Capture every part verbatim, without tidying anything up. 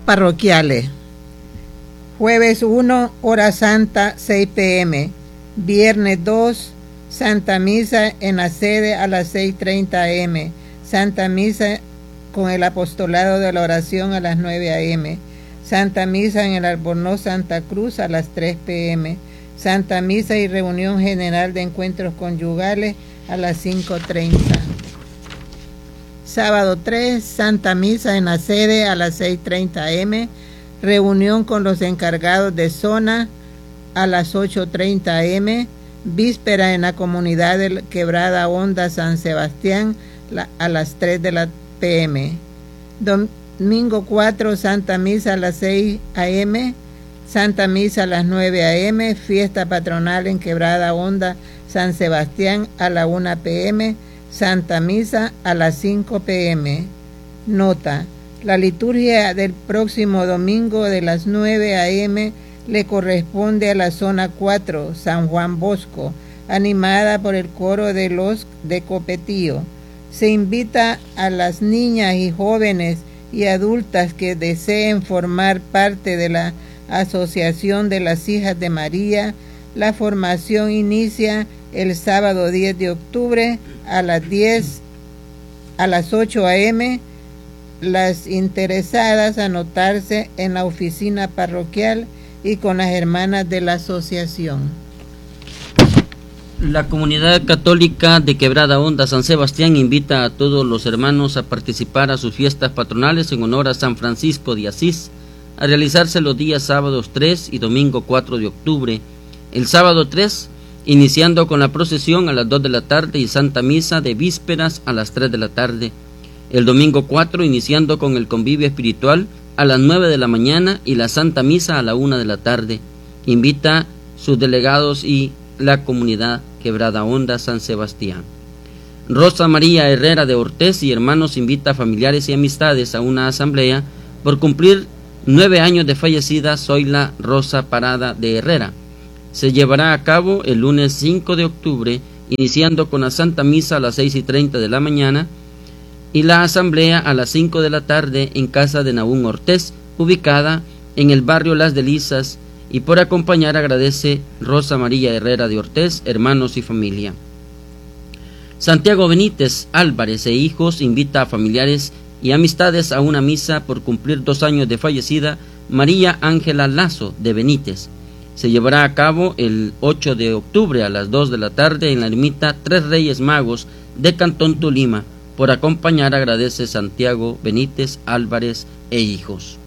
parroquiales. Jueves uno, hora santa, seis p m Viernes dos, Santa Misa en la sede a las seis treinta a m Santa Misa con el apostolado de la oración a las nueve a m Santa Misa en el Albornoz Santa Cruz a las tres p m Santa Misa y reunión general de encuentros conyugales a las cinco treinta. Sábado tres, Santa Misa en la sede a las seis treinta a m Reunión con los encargados de zona a las ocho treinta a m Víspera en la comunidad de Quebrada Honda San Sebastián la, a las tres de la p m Domingo cuatro, Santa Misa a las seis a m Santa Misa a las nueve a m Fiesta patronal en Quebrada Honda San Sebastián a la una p m Santa Misa a las cinco p m Nota: la liturgia del próximo domingo de las nueve a m le corresponde a la zona cuatro, San Juan Bosco, animada por el coro de los de Copetío. Se invita a las niñas y jóvenes y adultas que deseen formar parte de la Asociación de las Hijas de María. La formación inicia el sábado diez de octubre a las diez a las ocho a m Las interesadas anotarse en la oficina parroquial y con las hermanas de la asociación. La comunidad católica de Quebrada Honda San Sebastián invita a todos los hermanos a participar a sus fiestas patronales en honor a San Francisco de Asís, a realizarse los días sábados tres y domingo cuatro de octubre. El sábado tres, iniciando con la procesión a las dos de la tarde y Santa Misa de vísperas a las tres de la tarde. El domingo cuatro, iniciando con el convivio espiritual a las nueve de la mañana y la Santa Misa a la una de la tarde. Invita sus delegados y la comunidad Quebrada Honda San Sebastián. Rosa María Herrera de Ortez y hermanos invita a familiares y amistades a una asamblea por cumplir nueve años de fallecida Zoila Rosa Parada de Herrera. Se llevará a cabo el lunes cinco de octubre, iniciando con la Santa Misa a las seis y treinta de la mañana y la asamblea a las cinco de la tarde en casa de Nahún Ortez, ubicada en el barrio Las Delicias, y por acompañar agradece Rosa María Herrera de Ortez, hermanos y familia. Santiago Benítez Álvarez e hijos invita a familiares y amistades a una misa por cumplir dos años de fallecida María Ángela Lazo de Benítez. Se llevará a cabo el ocho de octubre a las dos de la tarde en la ermita Tres Reyes Magos de Cantón Tolima. Por acompañar agradece Santiago Benítez Álvarez e hijos.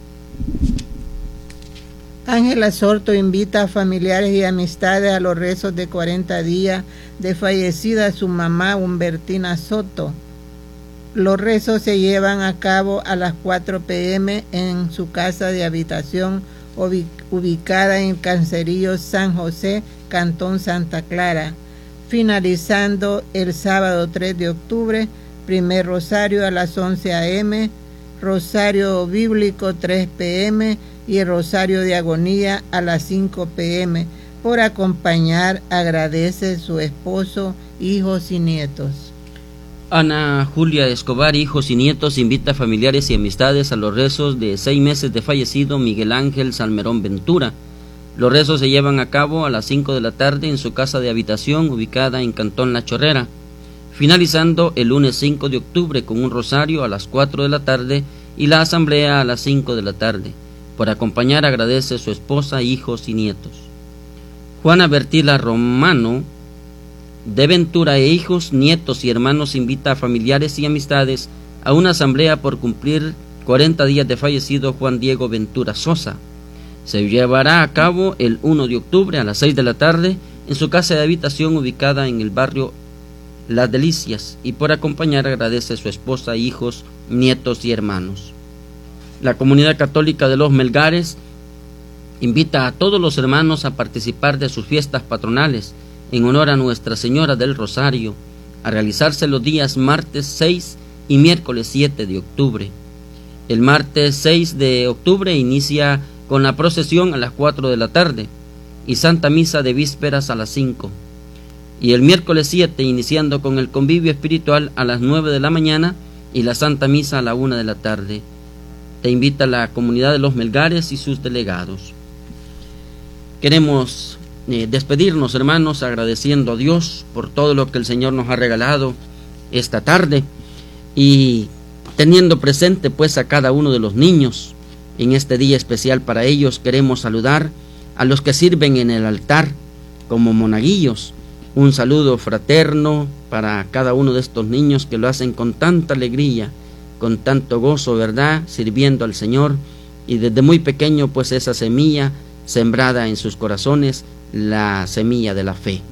Ángela Sorto invita a familiares y amistades a los rezos de cuarenta días de fallecida su mamá Humbertina Soto. Los rezos se llevan a cabo a las cuatro p m en su casa de habitación ubicada en Cancerillo San José, Cantón Santa Clara, finalizando el sábado tres de octubre, primer rosario a las once a m, rosario bíblico tres p m y el rosario de agonía a las cinco p m Por acompañar agradece su esposo, hijos y nietos. Ana Julia Escobar, hijos y nietos, invita a familiares y amistades a los rezos de seis meses de fallecido Miguel Ángel Salmerón Ventura. Los rezos se llevan a cabo a las cinco de la tarde en su casa de habitación ubicada en Cantón La Chorrera, finalizando el lunes cinco de octubre con un rosario a las cuatro de la tarde y la asamblea a las cinco de la tarde. Por acompañar agradece su esposa, hijos y nietos. Juana Bertila Romano de Ventura e hijos, nietos y hermanos invita a familiares y amistades a una asamblea por cumplir cuarenta días de fallecido Juan Diego Ventura Sosa. Se llevará a cabo el uno de octubre a las seis de la tarde en su casa de habitación ubicada en el barrio Las Delicias, y por acompañar agradece a su esposa, hijos, nietos y hermanos. La comunidad católica de Los Melgares invita a todos los hermanos a participar de sus fiestas patronales en honor a Nuestra Señora del Rosario, a realizarse los días martes seis y miércoles siete de octubre. El martes seis de octubre inicia con la procesión a las cuatro de la tarde y Santa Misa de vísperas a las cinco. Y el miércoles siete iniciando con el convivio espiritual a las nueve de la mañana y la Santa Misa a la una de la tarde. te invita la comunidad de Los Melgares y sus delegados. Queremos eh, despedirnos, hermanos, agradeciendo a Dios por todo lo que el Señor nos ha regalado esta tarde y teniendo presente pues a cada uno de los niños en este día especial para ellos. Queremos saludar a los que sirven en el altar como monaguillos. Un saludo fraterno para cada uno de estos niños que lo hacen con tanta alegría, con tanto gozo, ¿verdad?, sirviendo al Señor, y desde muy pequeño pues esa semilla sembrada en sus corazones, la semilla de la fe.